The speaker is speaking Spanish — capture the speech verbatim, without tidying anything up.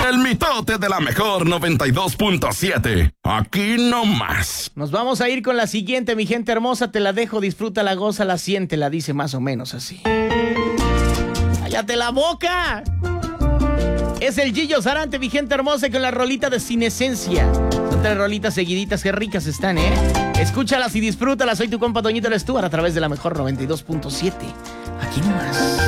El mitote de la mejor noventa y dos punto siete. Aquí no más. Nos vamos a ir con la siguiente, mi gente hermosa. Te la dejo, disfrútala, gózala, siéntela. Dice más o menos así. ¡Cállate la boca! Es el Gillo Sarante, mi gente hermosa, con la rolita de Sin Esencia. Son tres rolitas seguiditas, qué ricas están, ¿eh? Escúchalas y disfrútalas. Soy tu compa Toñito Stuart a través de la mejor noventa y dos punto siete. Aquí no más.